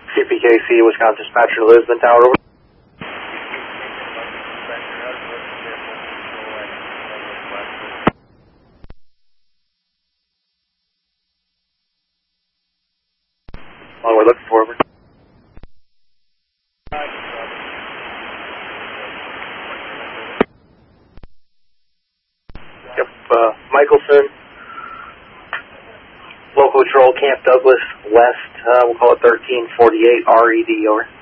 CPKC, Wisconsin Dispatcher, Lisbon Tower, over. Oh, we're looking forward. Yep, Michelson, local patrol, Camp Douglas West, we'll call it 1348 RED, over.